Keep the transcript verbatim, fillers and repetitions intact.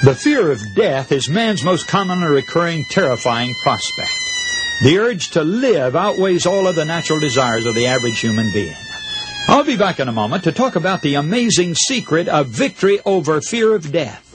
The fear of death is man's most commonly recurring, terrifying prospect. The urge to live outweighs all of the natural desires of the average human being. I'll be back in a moment to talk about the amazing secret of victory over fear of death.